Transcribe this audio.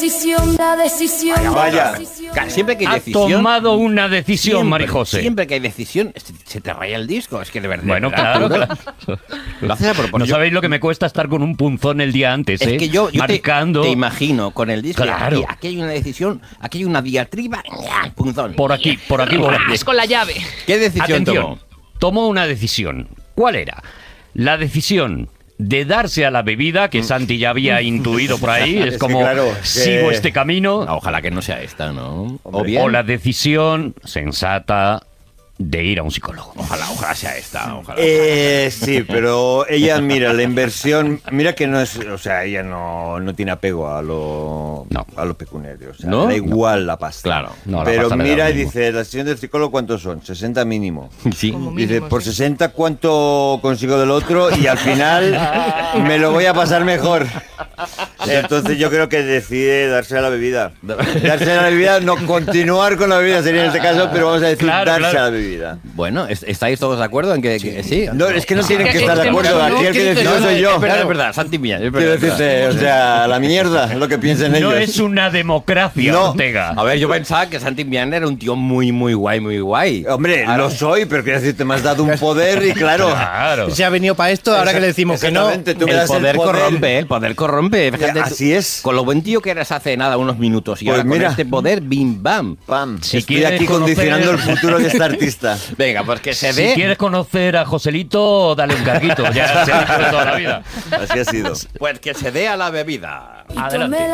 decisión, la decisión. Vaya. Siempre que hay Ha decisión... tomado una decisión, Marijose. Siempre que hay decisión, se te raya el disco. Es que de verdad... Bueno, ¿verdad? claro. Lo haces a propósito. No sabéis lo que me cuesta estar con un punzón el día antes, Es que yo marcando. te imagino con el disco. Claro. Y aquí hay una decisión, aquí hay una diatriba, punzón. Por aquí voy. Vas con la llave. ¿Qué decisión Atención, tomó? tomó una decisión. ¿Cuál era? La decisión de darse a la bebida, que Santi ya había intuido por ahí, es que como, claro, sigo este camino, Ojalá que no sea esta, ¿no? o la decisión sensata de ir a un psicólogo. Ojalá sea esta. Ojalá. Sí, pero ella, mira, la inversión, mira que no es, o sea, ella no tiene apego a lo pecuniario, o sea, ¿No? da igual la pasta. Claro. No, la pero pasta le da mira lo y mismo. dice, la sesión del psicólogo, ¿cuántos son? 60 mínimo. Sí. Como Dice, mínimo, por sí. 60, ¿cuánto consigo del otro? Y al final me lo voy a pasar mejor. Entonces yo creo que decide darse a la bebida. Darse a la bebida, no continuar con la bebida sería en este caso, pero vamos a decir Claro, darse claro. a la bebida. Bueno, ¿estáis todos de acuerdo en que sí? No, es que no tienen que que estar de acuerdo. no, Aquí el que que decidió soy yo. Es verdad, Santi Millán. Quiero decirte, o sea, la mierda, lo que piensen ellos. No es una democracia, No. Ortega. A ver, yo pensaba que Santi Millán era un tío muy guay. Hombre, Ahora- lo soy, pero quiero decirte, me has dado un poder y claro. Claro. Se ha venido para esto, ahora que le decimos que no. Exactamente, tú me El das poder corrompe, el poder corrompe. Fíjate, Así es. Con lo buen tío que eras hace nada, unos minutos. Y Pues ahora mira. con este poder, bim, bam. Pam. Si Estoy quieres aquí condicionando el conocer- futuro de este artista. Venga, pues que se Si dé. quieres conocer a Joselito, dale un carguito. Ya se ha dicho de toda la vida. Así ha sido. Pues que se dé a la bebida. Adelante.